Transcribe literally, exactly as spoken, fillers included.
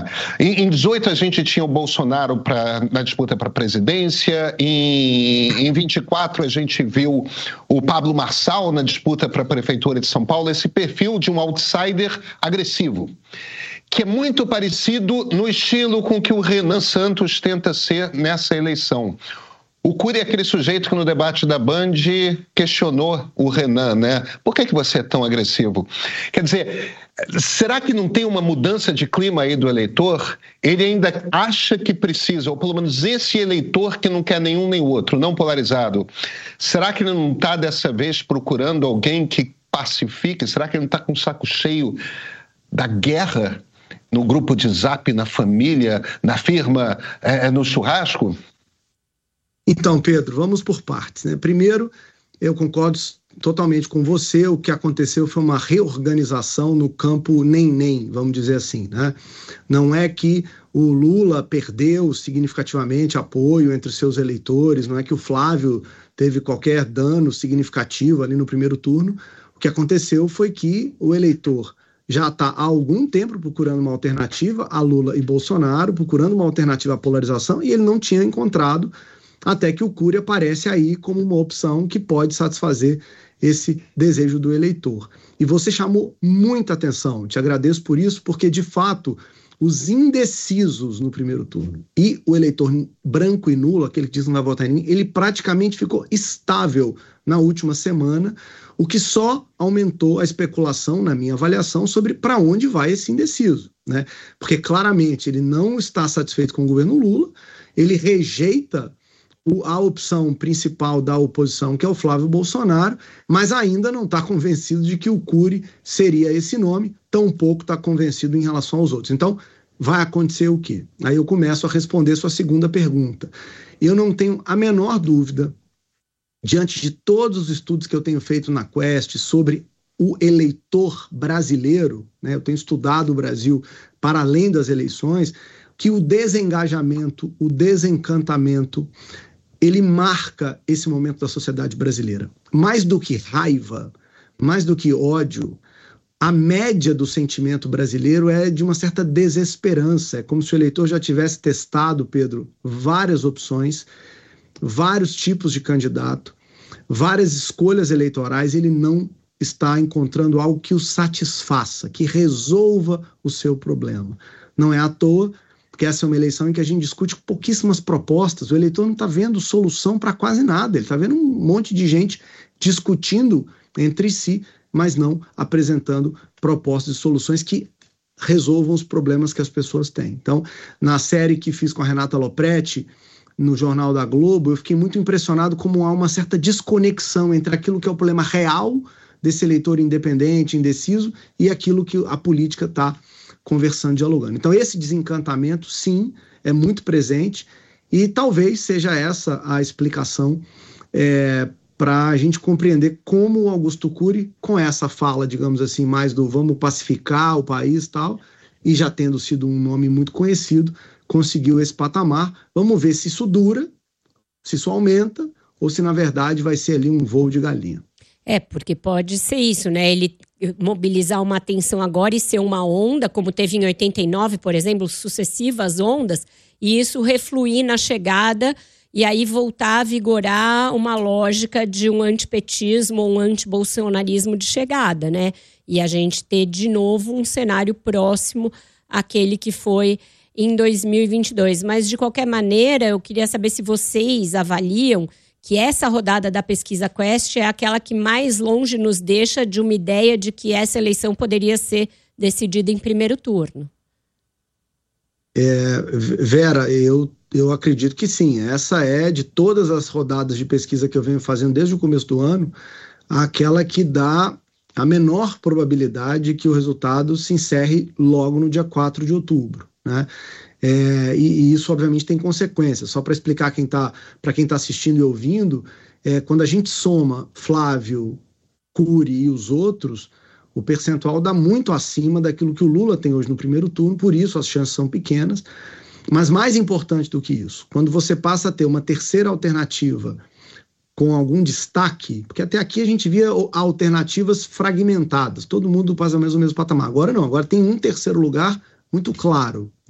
Em, em dezoito a gente tinha o Bolsonaro pra, na disputa para a presidência, em, em vinte e quatro a gente viu o Pablo Marçal na disputa para a prefeitura de São Paulo, esse perfil de um outsider agressivo, que é muito parecido no estilo com que o Renan Santos tenta ser nessa eleição. O Cury é aquele sujeito que no debate da Band questionou o Renan, né? Por que que você é tão agressivo? Quer dizer, será que não tem uma mudança de clima aí do eleitor? Ele ainda acha que precisa, ou pelo menos esse eleitor que não quer nenhum nem outro, não polarizado. Será que ele não está dessa vez procurando alguém que pacifique? Será que ele não está com o saco cheio da guerra no grupo de zap, na família, na firma, é, no churrasco? Então, Pedro, vamos por partes, né? Primeiro, eu concordo totalmente com você, o que aconteceu foi uma reorganização no campo nem-nem, vamos dizer assim, né? Não é que o Lula perdeu significativamente apoio entre seus eleitores, não é que o Flávio teve qualquer dano significativo ali no primeiro turno. O que aconteceu foi que o eleitor já está há algum tempo procurando uma alternativa a Lula e Bolsonaro, procurando uma alternativa à polarização, e ele não tinha encontrado, até que o Cury aparece aí como uma opção que pode satisfazer esse desejo do eleitor. E você chamou muita atenção, te agradeço por isso, porque de fato os indecisos no primeiro turno e o eleitor branco e nulo, aquele que diz que não vai votar em mim, ele praticamente ficou estável na última semana, o que só aumentou a especulação, na minha avaliação, sobre para onde vai esse indeciso, né? Porque claramente ele não está satisfeito com o governo Lula, ele rejeita a opção principal da oposição, que é o Flávio Bolsonaro, mas ainda não está convencido de que o Cury seria esse nome, tampouco está convencido em relação aos outros. Então, vai acontecer o quê? Aí eu começo a responder sua segunda pergunta. Eu não tenho a menor dúvida, diante de todos os estudos que eu tenho feito na Quest sobre o eleitor brasileiro, né? Eu tenho estudado o Brasil para além das eleições, que o desengajamento, o desencantamento, ele marca esse momento da sociedade brasileira. Mais do que raiva, mais do que ódio, a média do sentimento brasileiro é de uma certa desesperança. É como se o eleitor já tivesse testado, Pedro, várias opções, vários tipos de candidato, várias escolhas eleitorais, ele não está encontrando algo que o satisfaça, que resolva o seu problema. Não é à toa que essa é uma eleição em que a gente discute pouquíssimas propostas, o eleitor não está vendo solução para quase nada, ele está vendo um monte de gente discutindo entre si, mas não apresentando propostas e soluções que resolvam os problemas que as pessoas têm. Então, na série que fiz com a Renata Lopretti, no Jornal da Globo, eu fiquei muito impressionado como há uma certa desconexão entre aquilo que é o problema real desse eleitor independente, indeciso, e aquilo que a política está conversando, dialogando. Então, esse desencantamento, sim, é muito presente e talvez seja essa a explicação é, para a gente compreender como o Augusto Cury, com essa fala, digamos assim, mais do vamos pacificar o país e tal, e já tendo sido um nome muito conhecido, conseguiu esse patamar. Vamos ver se isso dura, se isso aumenta, ou se, na verdade, vai ser ali um voo de galinha. É, porque pode ser isso, né? Ele mobilizar uma atenção agora e ser uma onda, como teve em oitenta e nove, por exemplo, sucessivas ondas, e isso refluir na chegada e aí voltar a vigorar uma lógica de um antipetismo ou um antibolsonarismo de chegada, né? E a gente ter de novo um cenário próximo àquele que foi em dois mil e vinte e dois. Mas, de qualquer maneira, eu queria saber se vocês avaliam que essa rodada da pesquisa Quest é aquela que mais longe nos deixa de uma ideia de que essa eleição poderia ser decidida em primeiro turno. É, Vera, eu, eu acredito que sim. Essa é, de todas as rodadas de pesquisa que eu venho fazendo desde o começo do ano, aquela que dá a menor probabilidade que o resultado se encerre logo no dia quatro de outubro, né? É, e, e isso obviamente tem consequências. Só para explicar quem tá, para quem está assistindo e ouvindo, é, quando a gente soma Flávio, Cury e os outros, o percentual dá muito acima daquilo que o Lula tem hoje no primeiro turno, por isso as chances são pequenas. Mas mais importante do que isso, quando você passa a ter uma terceira alternativa com algum destaque, porque até aqui a gente via alternativas fragmentadas, todo mundo faz o mesmo, o mesmo patamar. Agora não, agora tem um terceiro lugar muito claro.